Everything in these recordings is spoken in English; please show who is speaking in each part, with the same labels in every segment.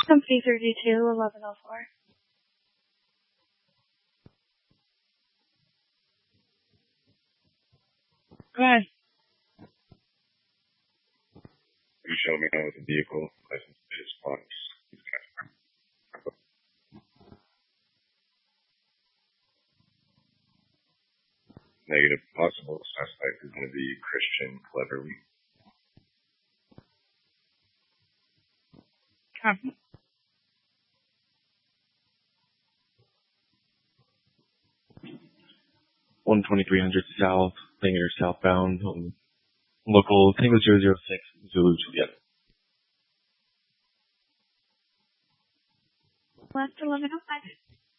Speaker 1: Company 32, 1104.
Speaker 2: Go ahead.
Speaker 3: You show me with the vehicle license is points. Negative. Possible suspect is going to be Christian Cleverly.
Speaker 2: Copy.
Speaker 4: One 2300 South, Langer southbound, local Tango 006, Zulu Juliet.
Speaker 1: Left 1105.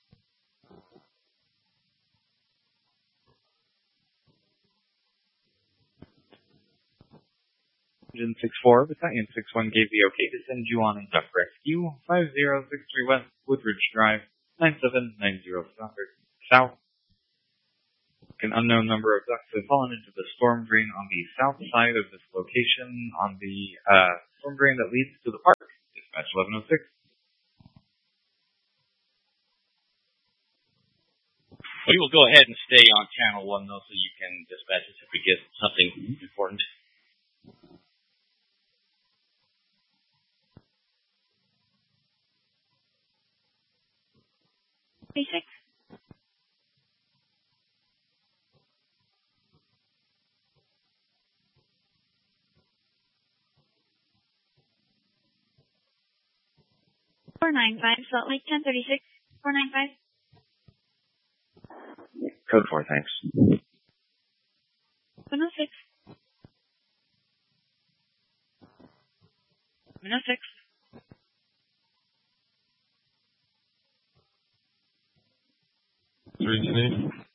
Speaker 2: 164, Battalion 61 gave the okay to send you on a duck rescue, 5063 West Woodridge Drive, 9790 South. An unknown number of ducks have fallen into the storm drain on the south side of this location on the storm drain that leads to the park. Dispatch 1106.
Speaker 5: We will go ahead and stay on channel 1 though, so you can dispatch us if we get something important.
Speaker 1: Basic. Salt Lake 1036. 495.
Speaker 4: Code 4, thanks.
Speaker 1: 106. 106.
Speaker 4: Three,